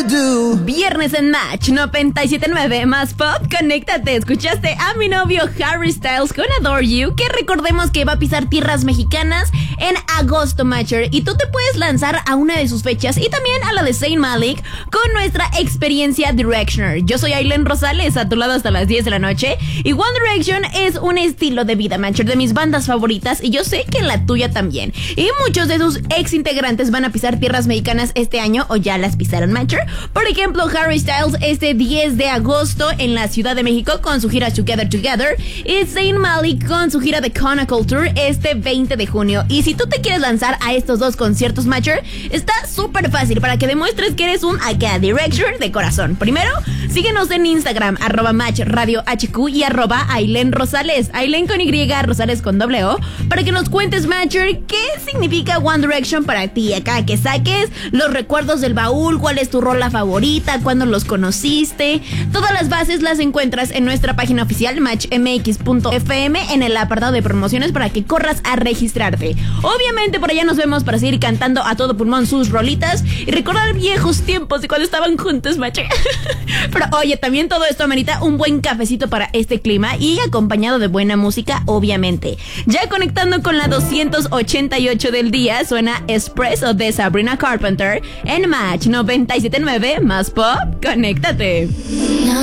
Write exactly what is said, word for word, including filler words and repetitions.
to do. Viernes en Match noventa y siete punto nueve más pop. Conéctate. Escuchaste a mi novio Harry Styles con Adore You, que recordemos que va a pisar tierras mexicanas en agosto, Matcher, y tú te puedes lanzar a una de sus fechas y también a la de Zayn Malik con nuestra experiencia Directioner. Yo soy Aileen Rosales, a tu lado hasta las diez de la noche, y One Direction es un estilo de vida, Matcher, de mis bandas favoritas, y yo sé que la tuya también. Y muchos de sus ex integrantes van a pisar tierras mexicanas este año o ya las pisaron, Matcher. Por ejemplo, Harry Styles este diez de agosto en la Ciudad de México con su gira Together Together, y Zayn Malik con su gira The Chronicle Tour este veinte de junio. Y si tú te quieres lanzar a estos dos conciertos, Matcher, está súper fácil para que demuestres que eres un acá Directioner de corazón. Primero, síguenos en Instagram, arroba Match Radio H Q y arroba Aileen Rosales, Aileen con Y, Rosales con doble O, para que nos cuentes, Matcher, qué significa One Direction para ti. Acá que saques los recuerdos del baúl, cuál es tu rola favorita, cuándo los conociste. Todas las bases las encuentras en nuestra página oficial match m x punto f m en el apartado de promociones para que corras a registrarte. Obviamente por allá nos vemos para seguir cantando a todo pulmón sus rolitas y recordar viejos tiempos de cuando estaban juntos, Matcher. Pero oye, también todo esto amerita un buen cafecito para este clima y acompañado de buena música, obviamente. Ya conectando con la doscientos ochenta y ocho del día, suena Espresso de Sabrina Carpenter en Match noventa y siete punto nueve más pop. Conéctate.